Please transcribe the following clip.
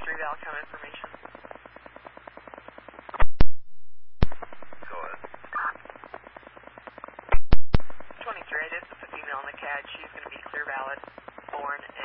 outcome information. Go ahead. 23, this is a female in the CAD. She's going to be clear valid, born